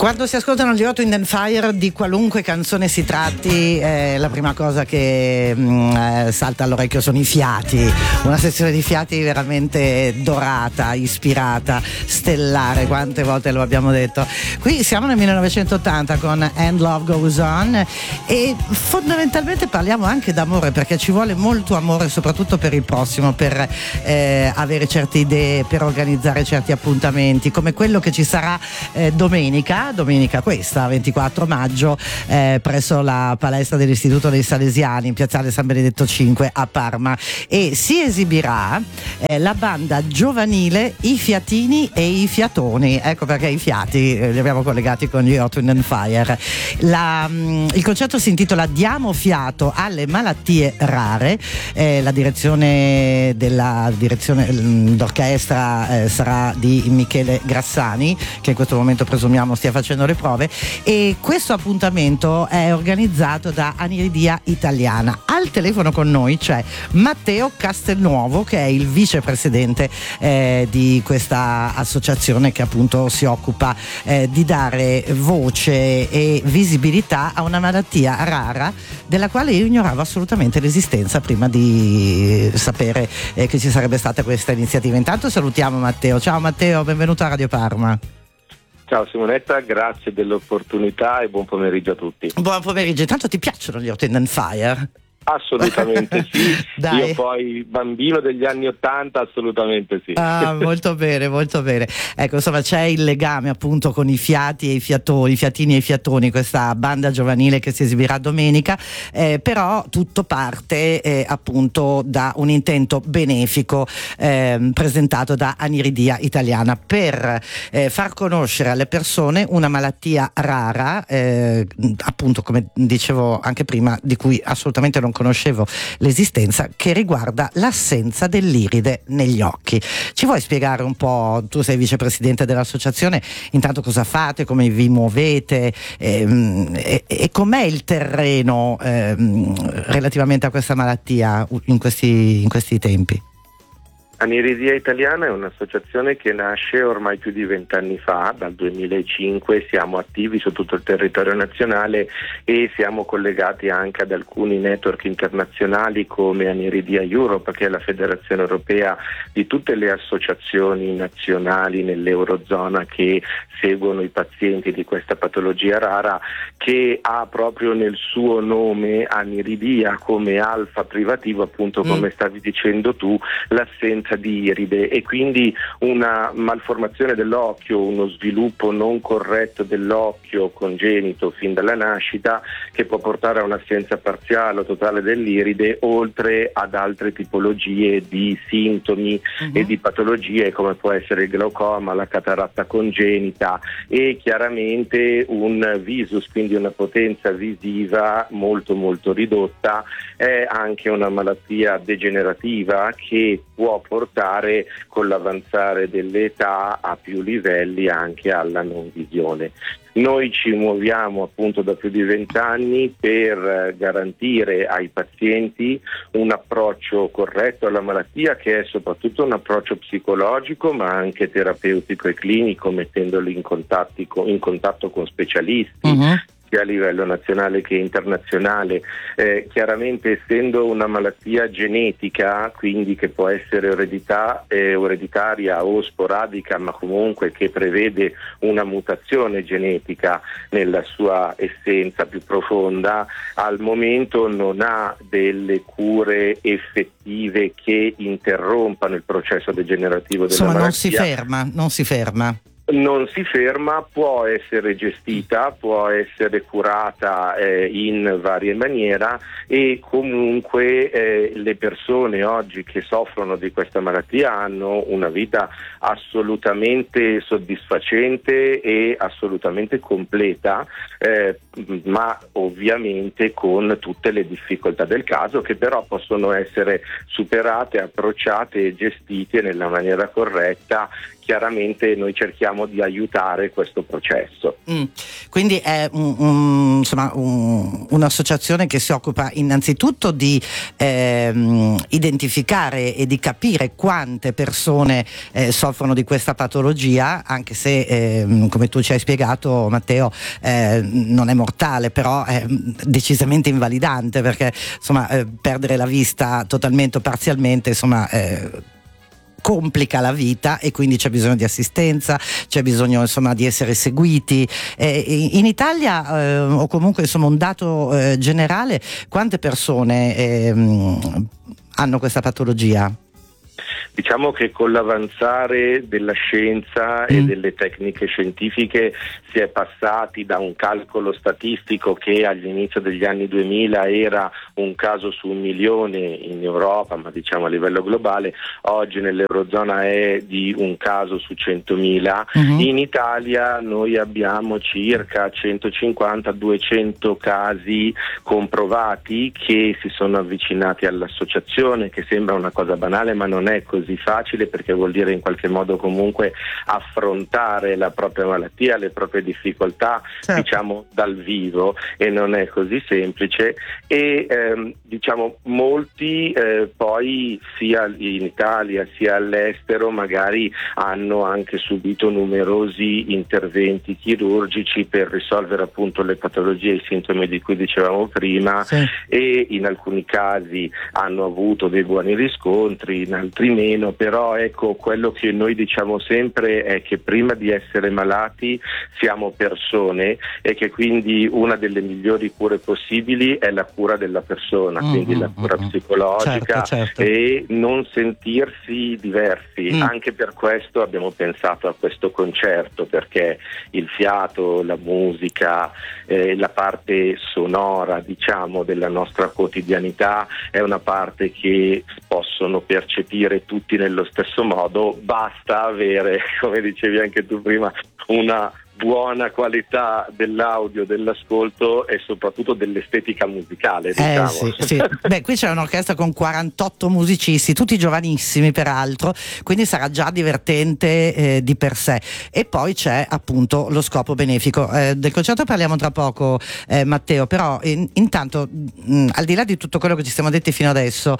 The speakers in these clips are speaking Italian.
Quando si ascoltano gli Earth, Wind & Fire, di qualunque canzone si tratti, la prima cosa che salta all'orecchio sono i fiati, una sezione di fiati veramente dorata, ispirata, stellare, quante volte lo abbiamo detto. Qui siamo nel 1980 con And Love Goes On e fondamentalmente parliamo anche d'amore, perché ci vuole molto amore soprattutto per il prossimo, per avere certe idee, per organizzare certi appuntamenti, come quello che ci sarà domenica questa, 24 maggio, presso la palestra dell'Istituto dei Salesiani in piazzale San Benedetto 5 a Parma, e si esibirà la banda giovanile I Fiatini e i Fiatoni. Ecco perché i fiati li abbiamo collegati con gli Earth, Wind & Fire. Il concerto si intitola Diamo fiato alle malattie rare. La direzione d'orchestra sarà di Michele Grassani, che in questo momento presumiamo stia facendo le prove, e questo appuntamento è organizzato da Aniridia Italiana. Al telefono con noi c'è Matteo Castelnuovo, che è il vicepresidente di questa associazione che appunto si occupa di dare voce e visibilità a una malattia rara della quale io ignoravo assolutamente l'esistenza prima di sapere che ci sarebbe stata questa iniziativa. Intanto salutiamo Matteo. Ciao Matteo, benvenuto a Radio Parma. Ciao Simonetta, grazie dell'opportunità e buon pomeriggio a tutti. Buon pomeriggio. Intanto ti piacciono gli Earth, Wind & Fire? Assolutamente sì. Dai. Io poi bambino degli anni '80, assolutamente sì. Molto bene, molto bene. Ecco, insomma, c'è il legame appunto con i fiati e i fiatoni, i fiatini e i fiatoni, questa banda giovanile che si esibirà domenica, però tutto parte appunto da un intento benefico presentato da Aniridia Italiana per far conoscere alle persone una malattia rara, appunto come dicevo anche prima, di cui assolutamente non conoscevo l'esistenza, che riguarda l'assenza dell'iride negli occhi. Ci vuoi spiegare un po', tu sei vicepresidente dell'associazione, intanto cosa fate, come vi muovete e com'è il terreno relativamente a questa malattia in questi tempi? Aniridia Italiana è un'associazione che nasce ormai più di 20 anni fa, dal 2005 siamo attivi su tutto il territorio nazionale e siamo collegati anche ad alcuni network internazionali come Aniridia Europe, che è la federazione europea di tutte le associazioni nazionali nell'Eurozona che seguono i pazienti di questa patologia rara, che ha proprio nel suo nome Aniridia come alfa privativo, appunto come stavi dicendo tu, l'assenza di iride, e quindi una malformazione dell'occhio, uno sviluppo non corretto dell'occhio congenito fin dalla nascita, che può portare a un'assenza parziale o totale dell'iride, oltre ad altre tipologie di sintomi e di patologie come può essere il glaucoma, la cataratta congenita e chiaramente un visus, quindi una potenza visiva molto molto ridotta. È anche una malattia degenerativa che può portare con l'avanzare dell'età a più livelli anche alla non visione. Noi ci muoviamo appunto da più di 20 anni per garantire ai pazienti un approccio corretto alla malattia, che è soprattutto un approccio psicologico ma anche terapeutico e clinico, mettendoli in contatto con specialisti sia a livello nazionale che internazionale. Chiaramente, essendo una malattia genetica, quindi che può essere ereditaria o sporadica, ma comunque che prevede una mutazione genetica nella sua essenza più profonda, al momento non ha delle cure effettive che interrompano il processo degenerativo della malattia. Non si ferma. Non si ferma, può essere gestita, può essere curata in varie maniere, e comunque le persone oggi che soffrono di questa malattia hanno una vita assolutamente soddisfacente e assolutamente completa, ma ovviamente con tutte le difficoltà del caso, che però possono essere superate, approcciate e gestite nella maniera corretta, chiaramente noi cerchiamo di aiutare questo processo. Quindi è un'associazione che si occupa innanzitutto di identificare e di capire quante persone soffrono di questa patologia, anche se come tu ci hai spiegato, Matteo, non è mortale, però è decisamente invalidante, perché perdere la vista totalmente o parzialmente complica la vita, e quindi c'è bisogno di assistenza, c'è bisogno di essere seguiti. In Italia o comunque un dato generale, quante persone hanno questa patologia? Diciamo che con l'avanzare della scienza e delle tecniche scientifiche si è passati da un calcolo statistico che all'inizio degli anni 2000 era un caso su 1 milione in Europa, ma diciamo a livello globale, oggi nell'Eurozona è di un caso su 100.000. In Italia noi abbiamo circa 150-200 casi comprovati che si sono avvicinati all'associazione, che sembra una cosa banale ma non è così facile, perché vuol dire in qualche modo comunque affrontare la propria malattia, le proprie difficoltà, diciamo dal vivo, e non è così semplice, e diciamo molti poi sia in Italia sia all'estero magari hanno anche subito numerosi interventi chirurgici per risolvere appunto le patologie e i sintomi di cui dicevamo prima, e in alcuni casi hanno avuto dei buoni riscontri, in altri meno. Però ecco, quello che noi diciamo sempre è che prima di essere malati siamo persone, e che quindi una delle migliori cure possibili è la cura della persona, quindi la cura psicologica, certo. E non sentirsi diversi. Anche per questo abbiamo pensato a questo concerto, perché il fiato, la musica, la parte sonora diciamo della nostra quotidianità è una parte che possono percepire tutti nello stesso modo, basta avere, come dicevi anche tu prima, una buona qualità dell'audio, dell'ascolto e soprattutto dell'estetica musicale, diciamo. Sì. Beh, qui c'è un'orchestra con 48 musicisti, tutti giovanissimi peraltro, quindi sarà già divertente di per sé. E poi c'è appunto lo scopo benefico. Del concerto parliamo tra poco, Matteo, però intanto al di là di tutto quello che ci siamo detti fino adesso,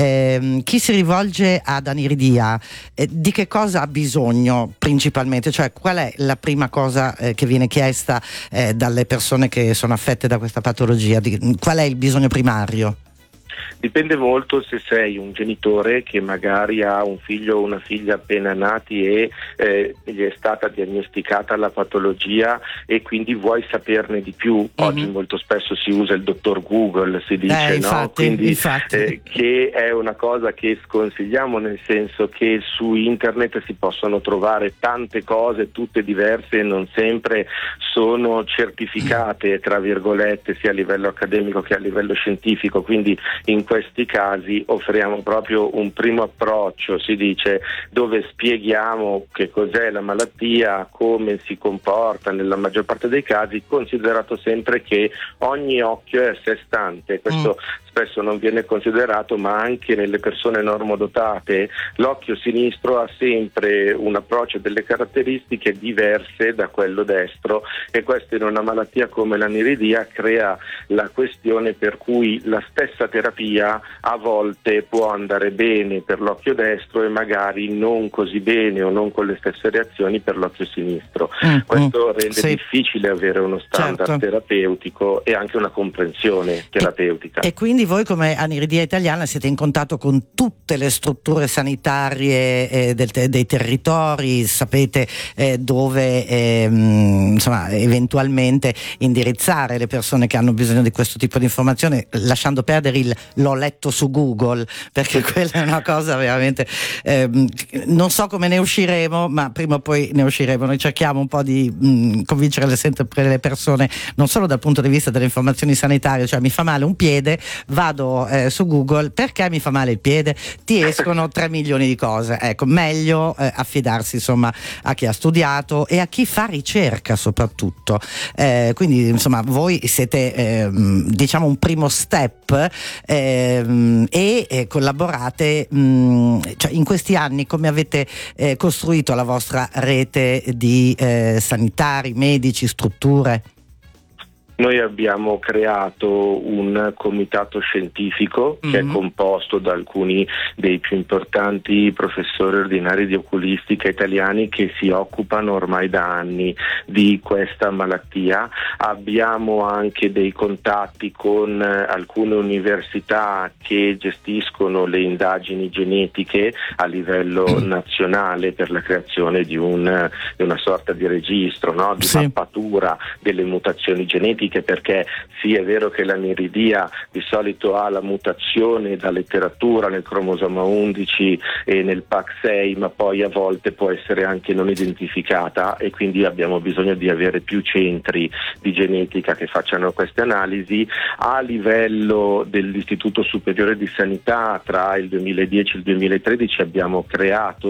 chi si rivolge ad Aniridia di che cosa ha bisogno principalmente? Cioè, qual è la prima cosa che viene chiesta dalle persone che sono affette da questa patologia? Qual è il bisogno primario? Dipende molto se sei un genitore che magari ha un figlio o una figlia appena nati e gli è stata diagnosticata la patologia e quindi vuoi saperne di più. Oggi molto spesso si usa il dottor Google, si dice, no? Quindi che è una cosa che sconsigliamo, nel senso che su internet si possono trovare tante cose, tutte diverse, e non sempre sono certificate, tra virgolette, sia a livello accademico che a livello scientifico. Quindi in questi casi offriamo proprio un primo approccio, si dice, dove spieghiamo che cos'è la malattia, come si comporta nella maggior parte dei casi, considerato sempre che ogni occhio è a sé stante. Questo spesso non viene considerato, ma anche nelle persone normodotate l'occhio sinistro ha sempre un approccio e delle caratteristiche diverse da quello destro, e questo in una malattia come l'aniridia crea la questione per cui la stessa terapia a volte può andare bene per l'occhio destro e magari non così bene o non con le stesse reazioni per l'occhio sinistro. Questo rende difficile avere uno standard terapeutico e anche una comprensione terapeutica. E quindi voi come Aniridia Italiana siete in contatto con tutte le strutture sanitarie dei territori, sapete dove eventualmente indirizzare le persone che hanno bisogno di questo tipo di informazione, lasciando perdere il l'ho letto su Google, perché quella è una cosa veramente non so come ne usciremo, ma prima o poi ne usciremo. Noi cerchiamo un po' di convincere sempre le persone, non solo dal punto di vista delle informazioni sanitarie, cioè mi fa male un piede, vado su Google, perché mi fa male il piede, ti escono 3 milioni di cose. Ecco, meglio affidarsi insomma a chi ha studiato e a chi fa ricerca soprattutto, quindi insomma voi siete diciamo un primo step e collaborate, cioè in questi anni come avete costruito la vostra rete di sanitari, medici, strutture? Noi abbiamo creato un comitato scientifico che è composto da alcuni dei più importanti professori ordinari di oculistica italiani che si occupano ormai da anni di questa malattia. Abbiamo anche dei contatti con alcune università che gestiscono le indagini genetiche a livello nazionale per la creazione di una sorta di registro, no? Di mappatura delle mutazioni genetiche, perché sì, è vero che l'aniridia di solito ha la mutazione da letteratura nel cromosoma 11 e nel PAC6, ma poi a volte può essere anche non identificata, e quindi abbiamo bisogno di avere più centri di genetica che facciano queste analisi. A livello dell'Istituto Superiore di Sanità, tra il 2010 e il 2013 abbiamo creato